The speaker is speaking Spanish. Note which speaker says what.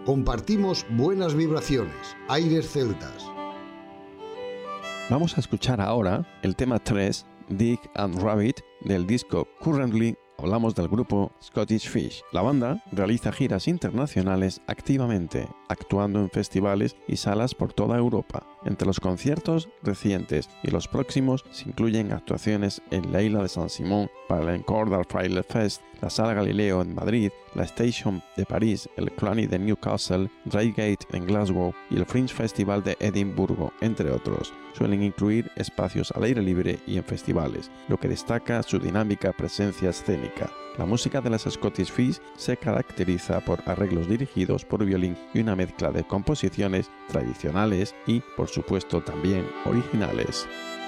Speaker 1: Compartimos buenas vibraciones, aires celtas.
Speaker 2: Vamos a escuchar ahora el tema 3, Dick and Rabbit, del disco Currently. Hablamos del grupo Scottish Fish. La banda realiza giras internacionales activamente, actuando en festivales y salas por toda Europa. Entre los conciertos recientes y los próximos se incluyen actuaciones en la isla de San Simón para el Encore del Fraile Fest, la Sala Galileo en Madrid, la Station de París, el Cluny de Newcastle, Reigate en Glasgow y el Fringe Festival de Edimburgo, entre otros. Suelen incluir espacios al aire libre y en festivales, lo que destaca su dinámica presencia escénica. La música de las Scottish Fish se caracteriza por arreglos dirigidos por violín y una mezcla de composiciones tradicionales y, por supuesto, también originales.